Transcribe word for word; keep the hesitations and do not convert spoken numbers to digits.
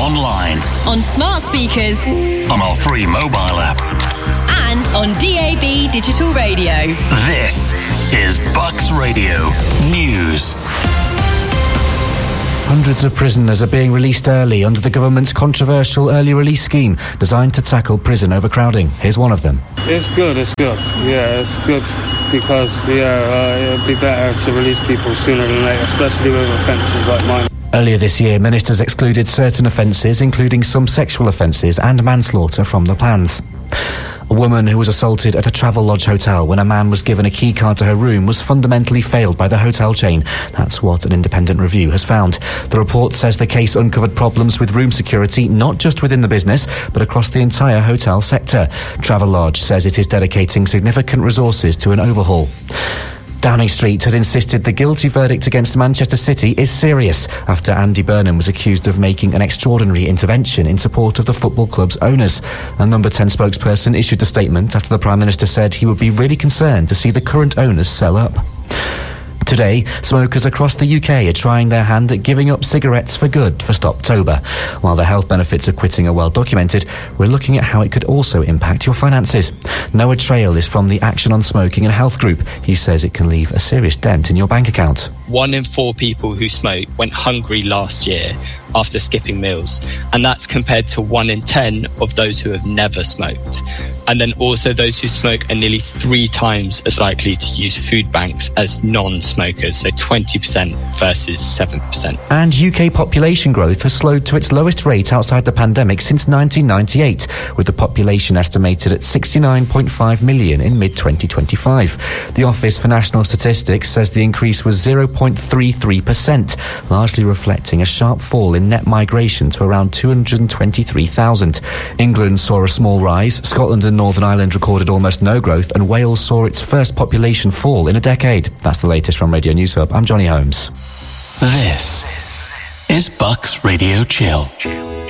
online, on smart speakers, on our free mobile app, and on D A B digital radio. This is Bucks Radio News. Hundreds of prisoners are being released early under the government's controversial early release scheme designed to tackle prison overcrowding. Here's one of them. It's good, it's good. Yeah, it's good because, yeah, uh, it'll be better to release people sooner than later, especially with offences like mine. Earlier this year, ministers excluded certain offences, including some sexual offences and manslaughter, from the plans. A woman who was assaulted at a Travelodge hotel when a man was given a key card to her room was fundamentally failed by the hotel chain. That's what an independent review has found. The report says the case uncovered problems with room security, not just within the business, but across the entire hotel sector. Travelodge says it is dedicating significant resources to an overhaul. Downing Street has insisted the guilty verdict against Manchester City is serious after Andy Burnham was accused of making an extraordinary intervention in support of the football club's owners. A Number ten spokesperson issued a statement after the Prime Minister said he would be really concerned to see the current owners sell up. Today, smokers across the U K are trying their hand at giving up cigarettes for good for Stoptober. While the health benefits of quitting are well documented, we're looking at how it could also impact your finances. Noah Trail is from the Action on Smoking and Health group. He says it can leave a serious dent in your bank account. One in four people who smoke went hungry last year after skipping meals, and that's compared to one in ten of those who have never smoked. And then also those who smoke are nearly three times as likely to use food banks as non-smokers, so twenty percent versus seven percent. And U K population growth has slowed to its lowest rate outside the pandemic since nineteen ninety-eight, with the population estimated at sixty-nine point five million in mid twenty twenty-five. The Office for National Statistics says the increase was zero point three three percent, largely reflecting a sharp fall in net migration to around two hundred twenty-three thousand. England saw a small rise, Scotland and Northern Ireland recorded almost no growth, and Wales saw its first population fall in a decade. That's the latest from Radio News Hub. I'm Johnny Holmes. This is Bucks Radio Chill.